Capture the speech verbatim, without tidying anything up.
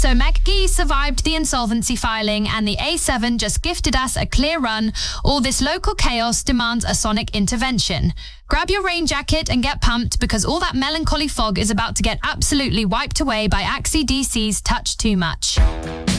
So Mech-G survived the insolvency filing, and the A seven just gifted us a clear run. All this local chaos demands a sonic intervention. Grab your rain jacket and get pumped, because all that melancholy fog is about to get absolutely wiped away by Axie D C's Touch Too Much.